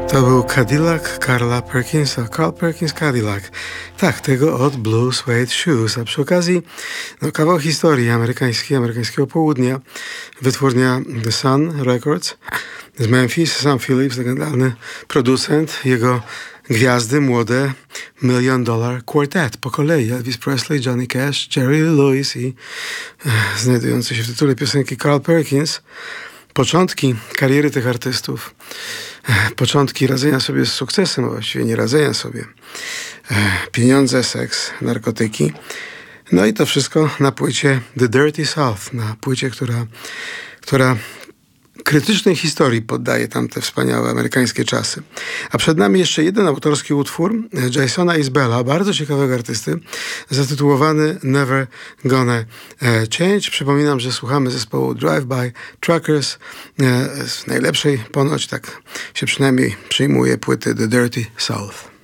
To był Cadillac Carla Perkinsa. Carl Perkins Cadillac. Tak, tego od Blue Suede Shoes. A przy okazji kawał historii amerykańskiego południa. Wytwórnia The Sun Records z Memphis. Sam Phillips, legendarny producent. Jego gwiazdy młode Million Dollar Quartet po kolei. Elvis Presley, Johnny Cash, Jerry Lee Lewis i znajdujący się w tytule piosenki Carl Perkins. Początki kariery tych artystów, początki radzenia sobie z sukcesem, a właściwie nie radzenia sobie. Pieniądze, seks, narkotyki. No i to wszystko na płycie The Dirty South, na płycie, która krytycznej historii poddaje tamte wspaniałe amerykańskie czasy. A przed nami jeszcze jeden autorski utwór Jasona Isbella, bardzo ciekawego artysty, zatytułowany Never Gonna Change. Przypominam, że słuchamy zespołu Drive-By Truckers z najlepszej, ponoć tak się przynajmniej przyjmuje, płyty The Dirty South.